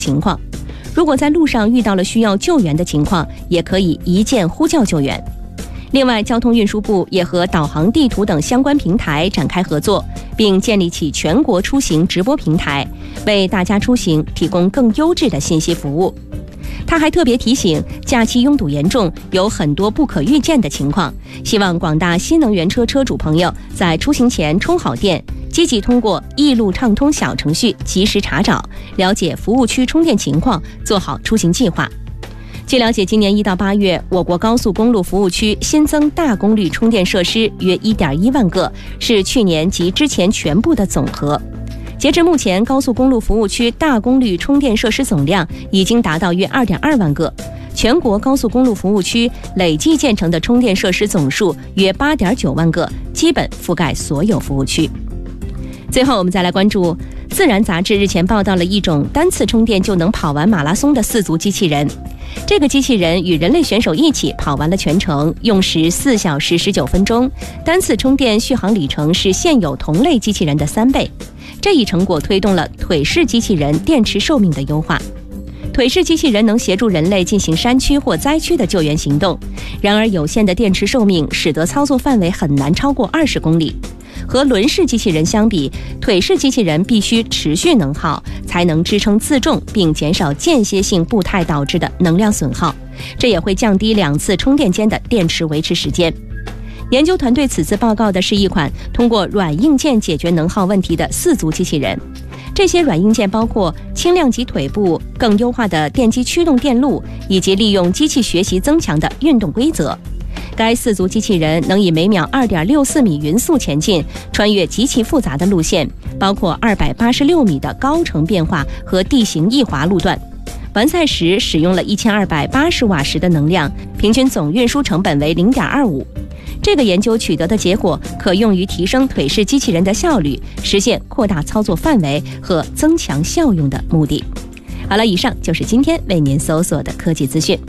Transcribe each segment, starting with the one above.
情况。如果在路上遇到了需要救援的情况，也可以一键呼叫救援。另外，交通运输部也和导航地图等相关平台展开合作，并建立起全国出行直播平台，为大家出行提供更优质的信息服务。他还特别提醒，假期拥堵严重，有很多不可预见的情况，希望广大新能源车车主朋友在出行前充好电，积极通过易路畅通小程序及时查找，了解服务区充电情况，做好出行计划。据了解，今年1到8月，我国高速公路服务区新增大功率充电设施约 1.1 万个，是去年及之前全部的总和。截至目前，高速公路服务区大功率充电设施总量已经达到约 2.2 万个，全国高速公路服务区累计建成的充电设施总数约 8.9 万个，基本覆盖所有服务区。最后，我们再来关注《自然》杂志日前报道了一种单次充电就能跑完马拉松的4足机器人。这个机器人与人类选手一起跑完了全程，用时4小时19分钟，单次充电续航里程是现有同类机器人的3倍。这一成果推动了腿式机器人电池寿命的优化。腿式机器人能协助人类进行山区或灾区的救援行动，然而有限的电池寿命使得操作范围很难超过20公里。和轮式机器人相比，腿式机器人必须持续能耗，才能支撑自重，并减少间歇性步态导致的能量损耗，这也会降低2次充电间的电池维持时间。研究团队此次报告的是一款通过软硬件解决能耗问题的4足机器人。这些软硬件包括轻量级腿部、更优化的电机驱动电路，以及利用机器学习增强的运动规则。该4足机器人能以每秒 2.64 米匀速前进，穿越极其复杂的路线，包括286米的高程变化和地形易滑路段。完赛时使用了1280瓦时的能量，平均总运输成本为 0.25。这个研究取得的结果可用于提升腿式机器人的效率，实现扩大操作范围和增强效用的目的。好了，以上就是今天为您搜索的科技资讯。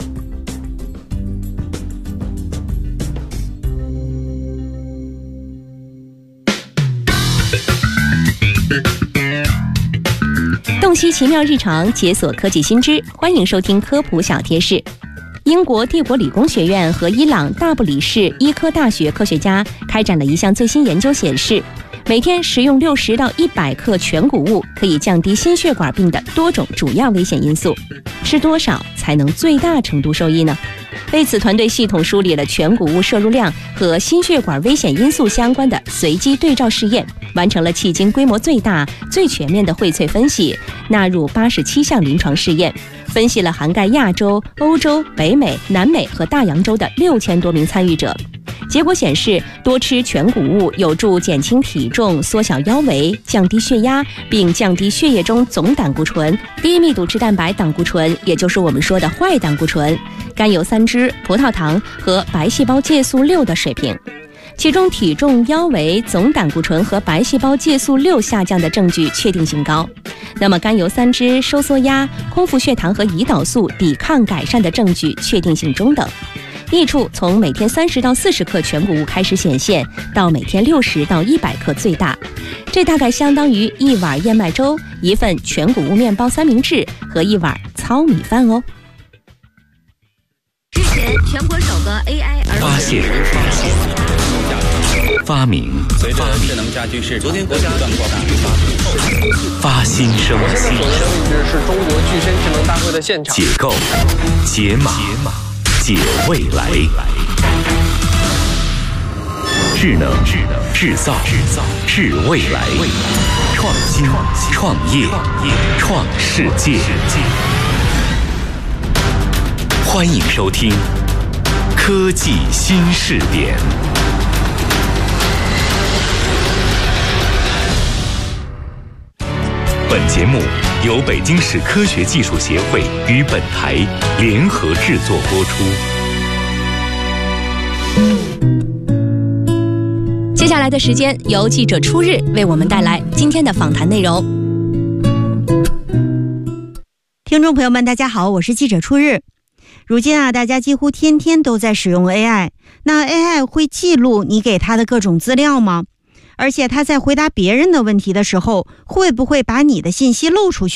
洞悉奇妙日常，解锁科技新知，欢迎收听科普小贴士。英国帝国理工学院和伊朗大不里士医科大学科学家开展了一项最新研究，显示每天食用60到100克全谷物可以降低心血管病的多种主要危险因素。吃多少才能最大程度受益呢？为此，团队系统梳理了全谷物摄入量和心血管危险因素相关的随机对照试验，完成了迄今规模最大、最全面的荟萃分析，纳入87项临床试验，分析了涵盖亚洲、欧洲、北美、南美和大洋洲的6000多名参与者。结果显示，多吃全谷物有助减轻体重、缩小腰围、降低血压，并降低血液中总胆固醇、低密度脂蛋白胆固醇，也就是我们说的坏胆固醇、甘油三酯、葡萄糖和白细胞介素6的水平。其中体重、腰围、总胆固醇和白细胞介素6下降的证据确定性高。那么甘油三酯、收缩压、空腹血糖和胰岛素抵抗改善的证据确定性中等。益处从每天30到40克全谷物开始显现，到每天60到100克最大，这大概相当于1碗燕麦粥、1份全谷物面包三明治和1碗糙米饭哦。 之前全国首个 AI 发现、发明、 随着智能家居市场不断扩大， 发新生、 位置是中国具身智能大会的现场。 解构、解码、解未来。智能、制造、智未来。创新、创业、创世界。欢迎收听科技新视点。本节目由北京市科学技术协会与本台联合制作播出。 接下来的时间由记者初日为我们带来今天的访谈内容。 听众朋友们大家好，我是记者初日。如今大家几乎天天都在使用 AI， 那 AI 会记录你给它的各种资料吗？而且它在回答别人的问题的时候，会不会把你的信息漏出去？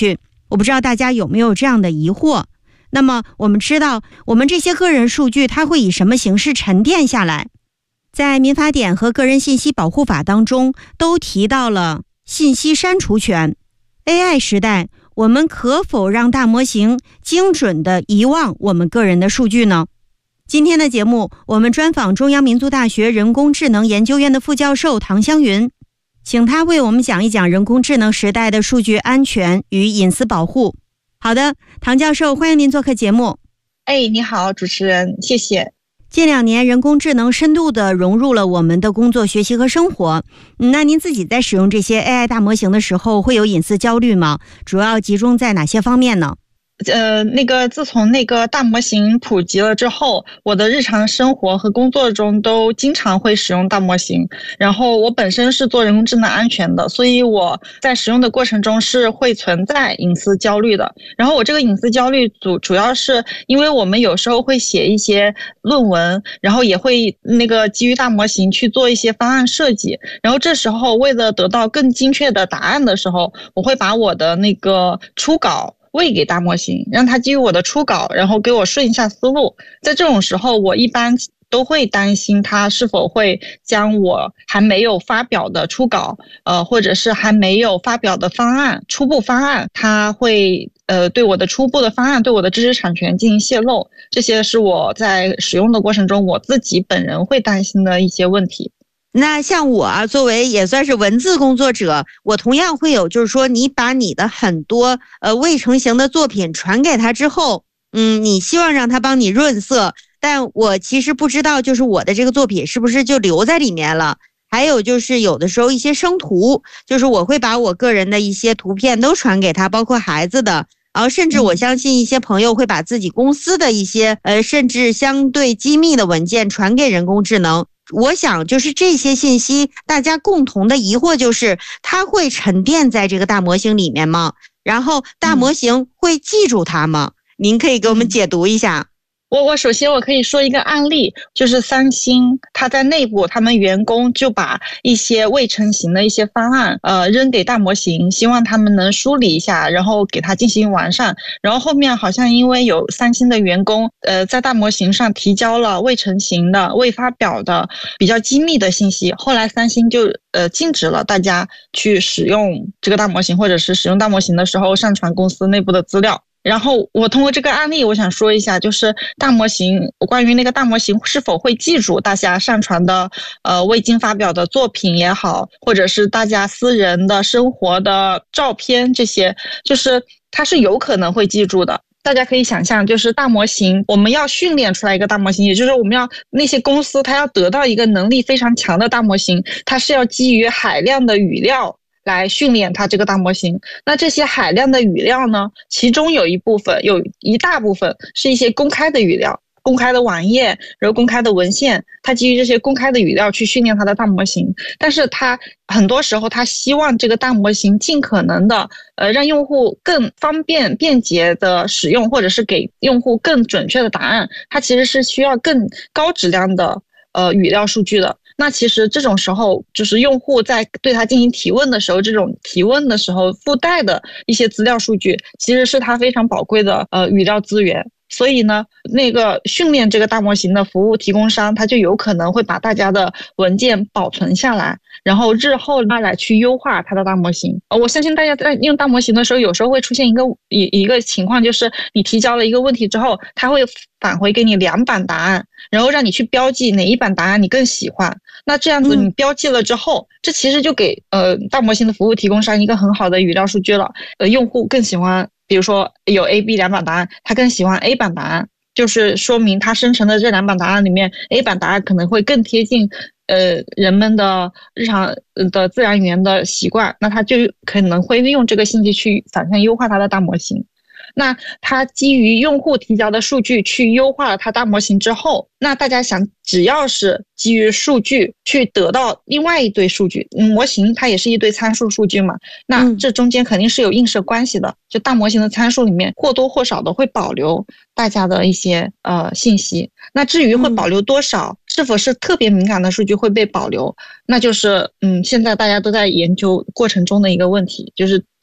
我不知道大家有没有这样的疑惑。那么我们知道，我们这些个人数据它会以什么形式沉淀下来？在民法典和个人信息保护法当中都提到了信息删除权。AI 时代，我们可否让大模型精准地遗忘我们个人的数据呢？今天的节目，我们专访中央民族大学人工智能研究院的副教授唐湘云，请他为我们讲一讲人工智能时代的数据安全与隐私保护。好的，唐教授，欢迎您做客节目。 你好，主持人，谢谢。 近2年，人工智能深度地融入了我们的工作、学习和生活。那您自己在使用这些 AI 大模型的时候，会有隐私焦虑吗？主要集中在哪些方面呢？ 自从大模型普及了之后，我的日常生活和工作中都经常会使用大模型。然后我本身是做人工智能安全的，所以我在使用的过程中是会存在隐私焦虑的。然后我这个隐私焦虑主要是因为我们有时候会写一些论文，然后也会基于大模型去做一些方案设计。然后这时候为了得到更精确的答案的时候，我会把我的初稿喂给大模型，让它基于我的初稿，然后给我顺一下思路。在这种时候，我一般都会担心它是否会将我还没有发表的初稿，或者是还没有发表的方案、初步方案，它会对我的初步的方案、对我的知识产权进行泄露。这些是我在使用的过程中，我自己本人会担心的一些问题。 那像我作为也算是文字工作者，我同样会有，就是说你把你的很多未成型的作品传给他之后，你希望让他帮你润色，但我其实不知道，就是我的这个作品是不是就留在里面了。还有就是有的时候一些生图，就是我会把我个人的一些图片都传给他，包括孩子的。然后甚至我相信一些朋友会把自己公司的一些甚至相对机密的文件传给人工智能。我想就是这些信息，大家共同的疑惑就是它会沉淀在这个大模型里面吗？然后大模型会记住它吗？您可以给我们解读一下。 我首先我可以说一个案例，就是三星，它在内部他们员工就把一些未成型的一些方案扔给大模型，希望他们能梳理一下，然后给它进行完善。然后后面好像因为有三星的员工在大模型上提交了未成型的、未发表的比较机密的信息，后来三星就禁止了大家去使用这个大模型，或者是使用大模型的时候上传公司内部的资料。然后我通过这个案例，我想说一下，就是大模型关于大模型是否会记住大家上传的未经发表的作品也好，或者是大家私人的生活的照片，这些就是它是有可能会记住的。大家可以想象，就是大模型我们要训练出来一个大模型，也就是我们要那些公司它要得到一个能力非常强的大模型，它是要基于海量的语料来训练它这个大模型。那这些海量的语料呢，其中有一大部分是一些公开的语料，公开的网页，然后公开的文献，它基于这些公开的语料去训练它的大模型。但是它很多时候它希望这个大模型尽可能的让用户更方便便捷的使用，或者是给用户更准确的答案，它其实是需要更高质量的语料数据的。那其实这种时候，就是用户在对它进行提问的时候，这种提问的时候附带的一些资料数据，其实是它非常宝贵的语料资源。所以呢，训练这个大模型的服务提供商，他就有可能会把大家的文件保存下来，然后日后来去优化它的大模型。我相信大家在用大模型的时候，有时候会出现一个情况，就是你提交了一个问题之后，它会返回给你2版答案，然后让你去标记哪一版答案你更喜欢。那这样子你标记了之后，这其实就给大模型的服务提供商一个很好的语料数据了。用户更喜欢，比如说有 A、B 2版答案，他更喜欢 A 版答案，就是说明他生成的这2版答案里面 A 版答案可能会更贴近人们的日常的自然语言的习惯，那他就可能会利用这个信息去反向优化他的大模型。那它基于用户提交的数据去优化了它大模型之后，那大家想，只要是基于数据去得到另外一堆数据，模型它也是一堆参数数据嘛，那这中间肯定是有映射关系的，就大模型的参数里面或多或少的会保留大家的一些信息。那至于会保留多少，是否是特别敏感的数据会被保留，那就是现在大家都在研究过程中的一个问题，就是